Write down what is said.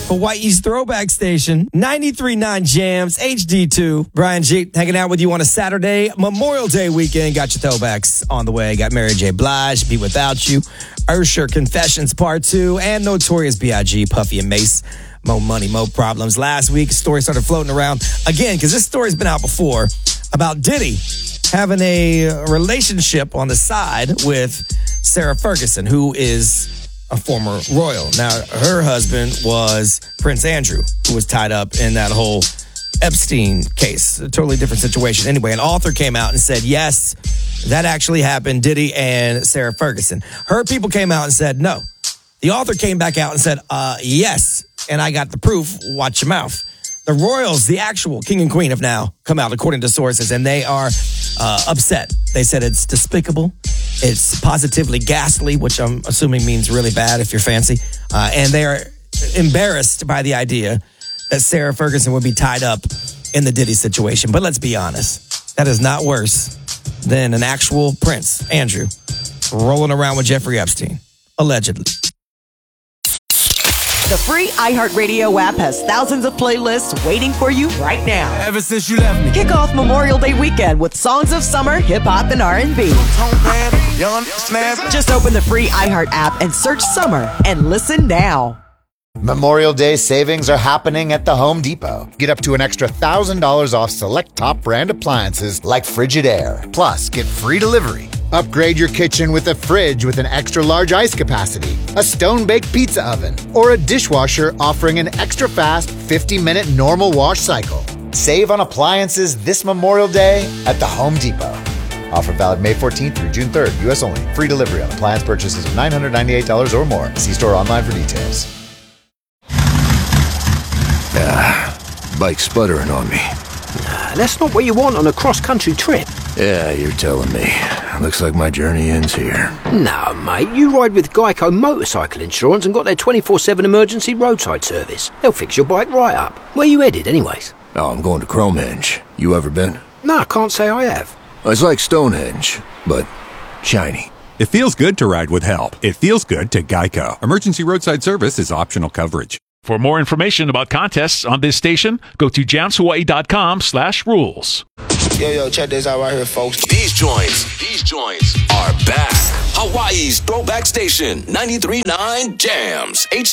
Hawaii's throwback station, 93.9 Jams, HD2. Brian G hanging out with you on a Saturday, Memorial Day weekend. Got your throwbacks on the way. Got Mary J. Blige, Be Without You, Usher, Confessions Part 2, and Notorious B.I.G., Puffy and Mace. Mo Money, Mo Problems. Last week, story started floating around again, because this story's been out before, about Diddy having a relationship on the side with Sarah Ferguson, who is a former royal. Now, her husband was Prince Andrew, who was tied up in that whole Epstein case. A totally different situation. Anyway, an author came out and said, yes, that actually happened, Diddy and Sarah Ferguson. Her people came out and said, no. The author came back out and said, yes, and I got the proof. Watch your mouth. The royals, the actual king and queen, have now come out, according to sources, and they are upset. They said it's despicable. It's positively ghastly, which I'm assuming means really bad if you're fancy. And they are embarrassed by the idea that Sarah Ferguson would be tied up in the Diddy situation. But let's be honest, that is not worse than an actual Prince, Andrew, rolling around with Jeffrey Epstein, allegedly. The free iHeartRadio app has thousands of playlists waiting for you right now. Ever since you left me. Kick off Memorial Day weekend with songs of summer, hip-hop, and R&B. Just open the free iHeart app and search summer and listen now. Memorial Day savings are happening at the Home Depot. Get up to an extra $1,000 off select top brand appliances like Frigidaire. Plus, get free delivery. Upgrade your kitchen with a fridge with an extra large ice capacity, a stone-baked pizza oven, or a dishwasher offering an extra fast 50-minute normal wash cycle. Save on appliances this Memorial Day at the Home Depot. Offer valid May 14th through June 3rd. U.S. only. Free delivery on appliance purchases of $998 or more. See store online for details. Bike sputtering on me. That's not what you want on a cross-country trip. Yeah, you're telling me. Looks like my journey ends here. No, mate, you ride with Geico Motorcycle Insurance and got their 24/7 emergency roadside service. They'll fix your bike right up. Where you headed, anyways? Oh, I'm going to Cromehenge. You ever been? No, I can't say I have. It's like Stonehenge, but shiny. It feels good to ride with help. It feels good to Geico. Emergency roadside service is optional coverage. For more information about contests on this station, go to jamshawaii.com/rules. Yo, check this out right here, folks. These joints are back. Hawaii's throwback station, 93.9 Jams, HD.